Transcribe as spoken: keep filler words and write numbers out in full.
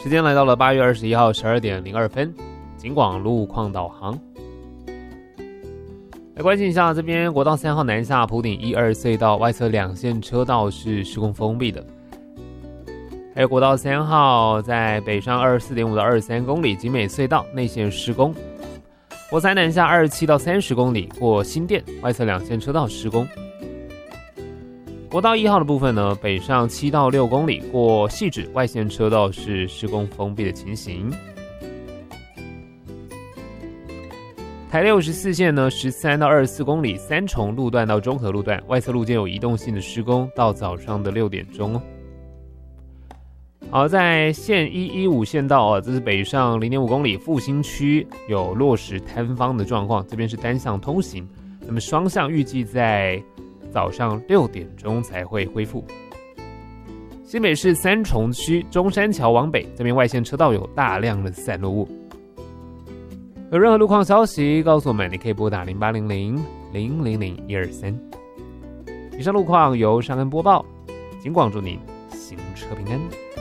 时间来到了八月二十一号十二点零二分，警广路况导航。来关心一下，这边国道三号南下埔顶一二隧道外侧两线车道是施工封闭的，还有国道三号在北上 二十四点五 到二十三公里集美隧道内线施工，国三南下二十七到三十公里过新店外侧两线车道施工。国道一号的部分呢，北上七到六公里过汐止外线车道是施工封闭的情形。台六十四线呢，十三到二十四公里三重路段到中和路段外侧路肩有移动性的施工，到早上的六点钟哦。好，在线一一五线道啊，这是北上 零点五公里复兴区有落石坍方的状况，这边是单向通行，那么双向预计在早上六点钟才会恢复。新北市三重区中山桥往北这边外线车道有大量的散落物。有任何路况消息告诉我们，你可以拨打零八零零零零零一二三。以上路况由尚恩播报，警广祝您行车平安。